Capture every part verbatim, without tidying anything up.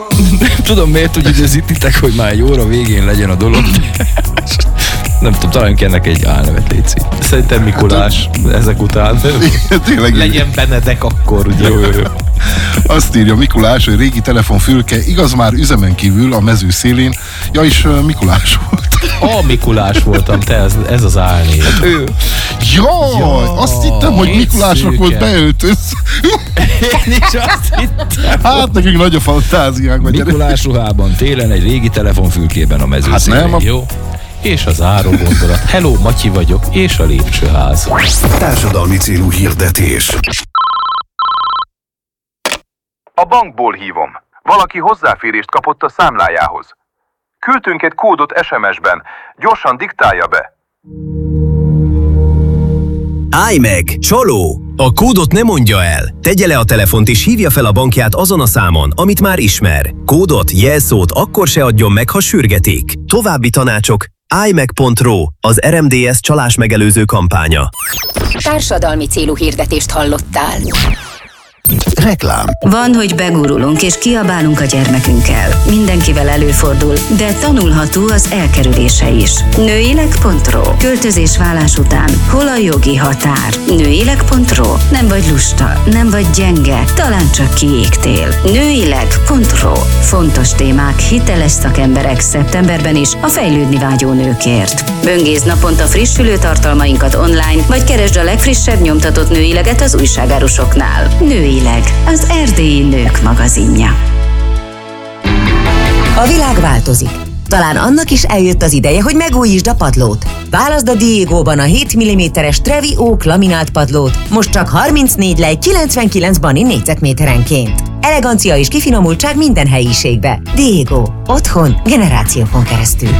Tudom, miért úgy időzítitek, hogy már egy óra végén legyen a dolog. Nem tudom, találjunk ennek egy álnevet, létszik. Szerintem Mikulás ezek után. Tényleg legyen Benedek akkor, ugye. Jó, jó, jó. Azt írja Mikulás, hogy régi telefonfülke, igaz már üzemen kívül a mező szélén. Ja, és uh, Mikulás volt. A Mikulás voltam, te, ez, ez az álnév. Jaj, Jaj, azt hittem, hogy Mikulásnak volt beöltöz. Én is azt hittem. Hát nekünk nagy a fantáziánk. Mikulás ruhában, télen egy régi telefonfülkében a mező Hát szélén. nem, a... Jó. És az záró gondolat. Hello, Matyi vagyok, és a lépcsőház. Társadalmi célú hirdetés. A bankból hívom. Valaki hozzáférést kapott a számlájához. Küldtünk egy kódot es em es-ben. Gyorsan diktálja be. Állj meg! Csaló! A kódot ne mondja el. Tegye le a telefont és hívja fel a bankját azon a számon, amit már ismer. Kódot, jelszót akkor se adjon meg, ha sürgetik. További tanácsok állj meg pont ro, az er em dé es csalás megelőző kampánya. Társadalmi célú hirdetést hallottál. Reklám. Van, hogy begurulunk és kiabálunk a gyermekünkkel. Mindenkivel előfordul, de tanulható az elkerülése is. Nőileg pont ro. Költözés válás után. Hol a jogi határ? Nőileg pont ro. Nem vagy lusta, nem vagy gyenge, talán csak kiégtél. Nőileg pont ro. Fontos témák, hiteles szakemberek szeptemberben is a fejlődni vágyó nőkért. Böngész naponta frissülő tartalmainkat online, vagy keresd a legfrissebb nyomtatott nőileget az újságárusoknál. Nőileg, az erdélyi nők magazinja. A világ változik. Talán annak is eljött az ideje, hogy megújítsd a padlót. Válaszd a Diegóban a hét milliméteres Trevi Oak laminált padlót, most csak harmincnégy lej kilencvenkilenc bani négyzetméterenként. Elegancia és kifinomultság minden helyiségbe. Diego. Otthon, generációkon keresztül.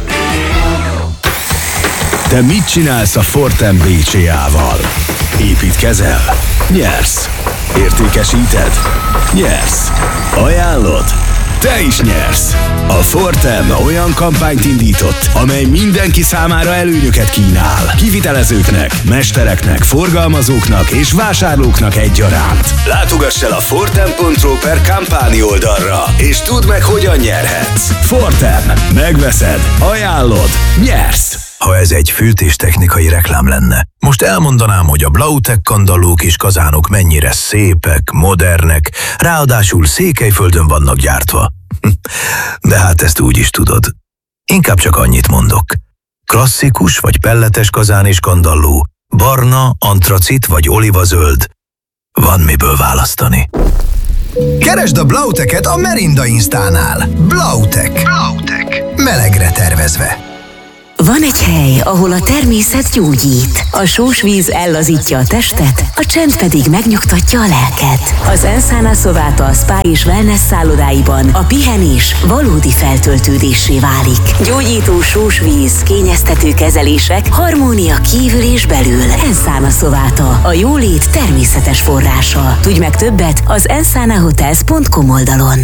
Te mit csinálsz a Fortem bé cé á-val? Építkezel? Nyersz. Értékesíted? Nyersz. Ajánlod? Te is nyersz! A Fortem olyan kampányt indított, amely mindenki számára előnyöket kínál. Kivitelezőknek, mestereknek, forgalmazóknak és vásárlóknak egyaránt. Látogass el a fortem pont ro per kampáni oldalra, és tudd meg, hogyan nyerhetsz. Fortem. Megveszed, ajánlod, nyersz! Ha ez egy fűtéstechnikai reklám lenne, most elmondanám, hogy a Blautek kandallók és kazánok mennyire szépek, modernek, ráadásul Székelyföldön vannak gyártva. De hát ezt úgy is tudod. Inkább csak annyit mondok. Klasszikus vagy pelletes kazán és kandalló, barna, antracit vagy olivazöld. Van miből választani. Keresd a Blauteket a Merinda Instánál. Blautek. Blautek. Melegre tervezve. Van egy hely, ahol a természet gyógyít. A sós víz ellazítja a testet, a csend pedig megnyugtatja a lelket. Az Ensana Sovata Spa és Wellness szállodáiban a pihenés valódi feltöltődéssé válik. Gyógyító sós víz, kényeztető kezelések, harmónia kívül és belül. Ensana Sovata, a jólét természetes forrása. Tudj meg többet az ensana hotels pont com oldalon.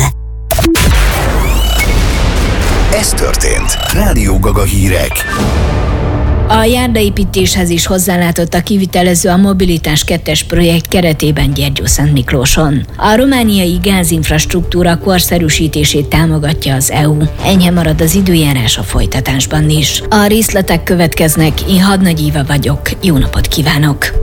Ez történt. Rádió Gaga hírek. A járdaépítéshez is hozzálátott a kivitelező a Mobilitás kettes projekt keretében Gyergyószentmiklóson. A romániai gázinfrastruktúra korszerűsítését támogatja az é u. Enyhe marad az időjárás a folytatásban is. A részletek következnek, én Hadnagy Éva vagyok. Jó napot kívánok!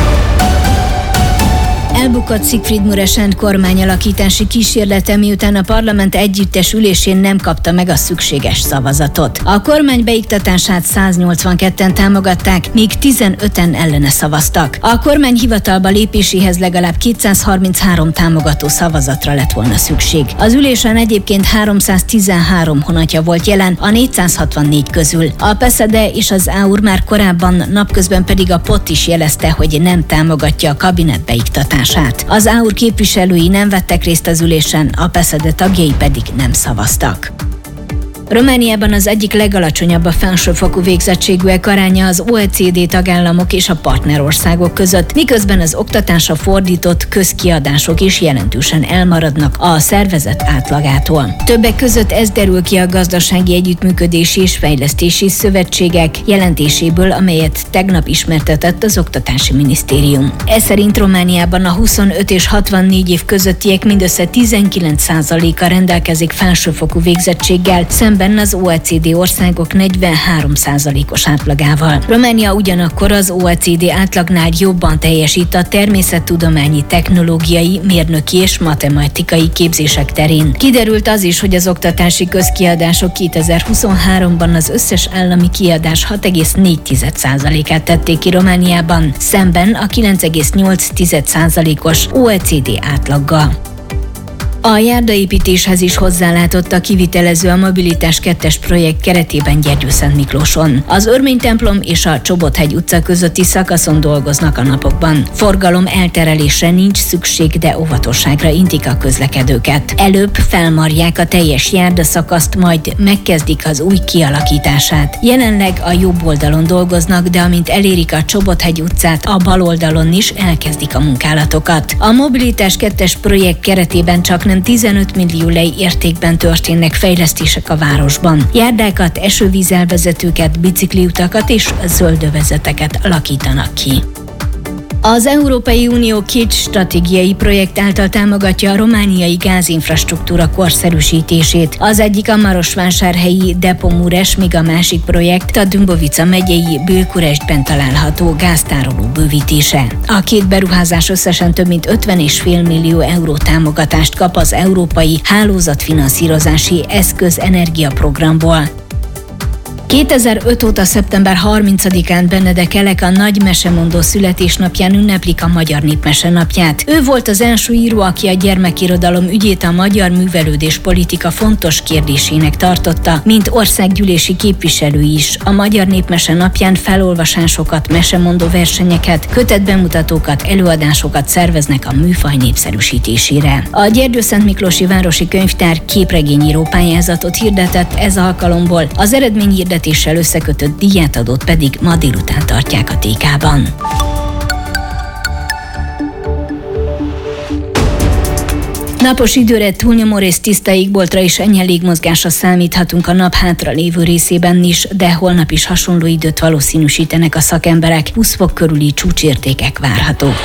Elbukott Siegfried Mureșan kormányalakítási kísérlete, miután a parlament együttes ülésén nem kapta meg a szükséges szavazatot. A kormány beiktatását száznyolcvanketten támogatták, míg tizenöten ellene szavaztak. A kormány hivatalba lépéséhez legalább kétszázharminchárom támogató szavazatra lett volna szükség. Az ülésen egyébként háromszáztizenhárom honatja volt jelen a négyszázhatvannégy közül. A pé es zé dé és az á u er már korábban, napközben pedig a pé o té is jelezte, hogy nem támogatja a kabinet beiktatását. Az á u er képviselői nem vettek részt az ülésen, a pé es zé dé tagjai pedig nem szavaztak. Romániában az egyik legalacsonyabb a felsőfokú végzettségűek aránya az o e cé dé tagállamok és a partnerországok között, miközben az oktatásra fordított közkiadások is jelentősen elmaradnak a szervezet átlagától. Többek között ez derül ki a Gazdasági Együttműködési és Fejlesztési Szövetségek jelentéséből, amelyet tegnap ismertetett az Oktatási Minisztérium. Ez szerint Romániában a huszonöt és hatvannégy év közöttiek mindössze tizenkilenc százaléka rendelkezik felsőfokú végzettséggel, szemben az o e cé dé országok negyvenhárom százalékos átlagával. Románia ugyanakkor az o e cé dé átlagnál jobban teljesít a természettudományi, technológiai, mérnöki és matematikai képzések terén. Kiderült az is, hogy az oktatási közkiadások kétezer-huszonháromban az összes állami kiadás hat egész négy százalékát tették ki Romániában, szemben a kilenc egész nyolc százalékos o e cé dé átlaggal. A járdaépítéshez is hozzálátott a kivitelező a Mobilitás kettes projekt keretében Gyergyószentmiklóson. Az Örmény-templom és a Csobot-hegy utca közötti szakaszon dolgoznak a napokban. Forgalom elterelésre nincs szükség, de óvatosságra intik a közlekedőket. Előbb felmarják a teljes járdaszakaszt, majd megkezdik az új kialakítását. Jelenleg a jobb oldalon dolgoznak, de amint elérik a Csobot-hegy utcát, a bal oldalon is elkezdik a munkálatokat. A Mobilitás kettes projekt keretében csak nem tizenöt millió lei értékben történnek fejlesztések a városban. Járdákat, esővízelvezetőket, bicikliutakat és zöldövezeteket alakítanak ki. Az Európai Unió két stratégiai projekt által támogatja a romániai gázinfrastruktúra korszerűsítését. Az egyik a marosvásárhelyi Depomures, míg a másik projekt a Dümbovica megyei Bőkurestben található gáztároló bővítése. A két beruházás összesen több mint ötven egész öt millió euró támogatást kap az Európai Hálózatfinanszírozási Eszköz energiaprogramból. kétezer-öt óta szeptember harmincadikán Benedek Elek a nagy mesemondó születésnapján ünneplik a Magyar Népmese napját. Ő volt az első író, aki a gyermekirodalom ügyét a magyar művelődés politika fontos kérdésének tartotta, mint országgyűlési képviselő is. A Magyar Népmese napján felolvasásokat, mesemondó versenyeket, kötetbemutatókat, előadásokat szerveznek a műfaj népszerűsítésére. A Gyergyószentmiklósi Városi Könyvtár képregényíró pályázatot hirdetett ez alkalomból. Az eredményhirdetéssel összekötött díjátadót pedig ma délután tartják a té ká-ban. Napos időre, túlnyomó részt tiszta égboltra és enyhe légmozgásra számíthatunk a nap hátra lévő részében is, de holnap is hasonló időt valószínűsítenek a szakemberek, húsz fok körüli csúcsértékek várhatók.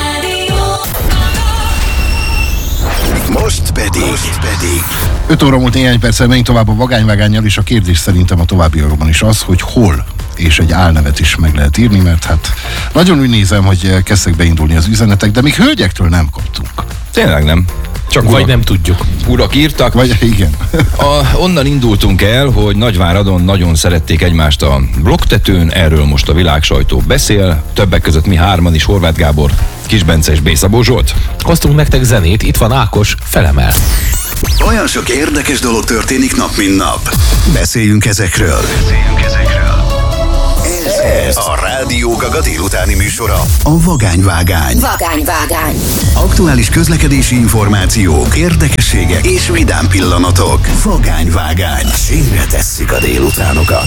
Most pedig, Most pedig. öt óra múlt néhány perccel, menjünk tovább a vagányvágánnyal, és a kérdés szerintem a továbbiakban is az, hogy hol, és egy álnevet is meg lehet írni, mert hát nagyon úgy nézem, hogy kezdtek beindulni az üzenetek, de még hölgyektől nem kaptunk. Tényleg nem. Csak Vagy urak, nem tudjuk. Urak írtak. Vagy igen. A, onnan indultunk el, hogy Nagyváradon nagyon szerették egymást a blokktetőn, erről most a világsajtó beszél, többek között mi hárman is, Horváth Gábor, Kis Bence és B. Szabó Zsolt. Hoztunk nektek zenét, itt van Ákos, Felemel. Olyan sok érdekes dolog történik nap, mint nap. Beszéljünk ezekről. Beszéljünk ezekről. Ez a Rádió Gaga délutáni műsora. A Vagányvágány. Vagányvágány. Aktuális közlekedési információk, érdekességek és vidám pillanatok. Vagányvágány. Sínre tesszük a délutánokat.